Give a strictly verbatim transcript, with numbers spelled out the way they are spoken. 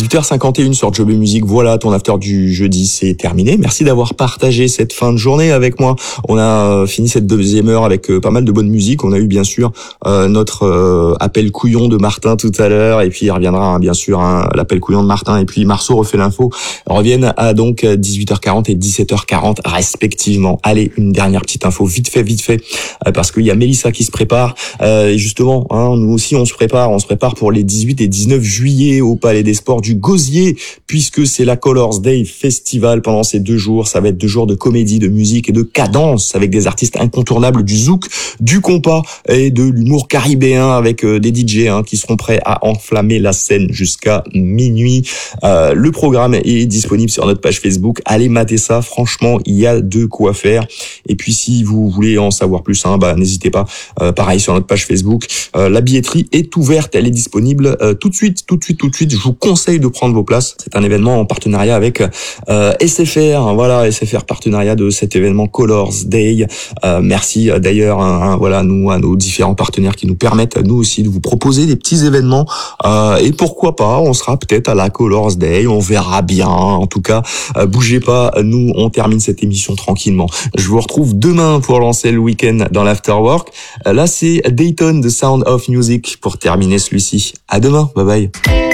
dix-huit heures cinquante et une sur Job et Musique. Voilà, ton after du jeudi, c'est terminé. Merci d'avoir partagé cette fin de journée avec moi. On a fini cette deuxième heure avec pas mal de bonne musique. On a eu bien sûr euh, notre euh, appel couillon de Martin tout à l'heure, et puis il reviendra hein, bien sûr hein, l'appel couillon de Martin, et puis Marceau refait l'info. Reviennent à donc dix-huit heures quarante et dix-sept heures quarante respectivement. Allez, une dernière petite info, vite fait, vite fait, euh, parce qu'il y a Mélissa qui se prépare. Euh, et justement, hein, nous aussi on se prépare, on se prépare pour les dix-huit et dix-neuf juillet au Palais des Sports du Gosier, puisque c'est la Colors Day Festival pendant ces deux jours. Ça va être deux jours de comédie, de musique et de cadence avec des artistes incontournables du zouk, du compas et de l'humour caribéen avec euh, des D J hein, qui seront prêts à enflammer la scène jusqu'à minuit. Euh, le programme est disponible sur notre page Facebook. Allez mater ça, franchement, il y a de quoi faire. Et puis si vous voulez en savoir plus, hein, bah n'hésitez pas. Euh, pareil sur notre page Facebook. Euh, la billetterie est ouverte, elle est disponible euh, tout de suite, tout de suite, tout de suite. Je vous conseille de prendre vos places. C'est un événement en partenariat avec euh, S F R. Voilà, S F R partenariat de cet événement Colors Day. Euh, merci euh, d'ailleurs, hein, voilà, nous à nos différents partenaires qui nous permettent nous aussi de vous proposer des petits événements. Euh, et pourquoi pas, on sera peut-être à la Colors Day. On verra bien. En tout cas, euh, bougez pas. Nous, on termine cette émission tranquillement. Je vous retrouve demain pour lancer le week-end dans l'Afterwork. Euh, là, c'est Dayton, The Sound of Music pour terminer celui-ci. À demain. Bye bye.